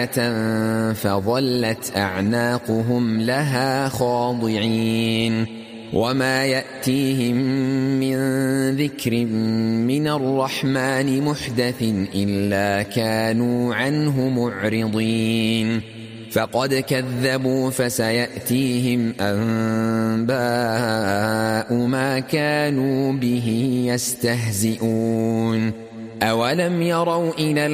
فظلت أعناقهم لها خاضعين وما يأتيهم من ذكر من الرحمن محدث إلا كانوا عنه معرضين فقد كذبوا فسيأتيهم أنباء ما كانوا به يستهزئون أولم يروا إلى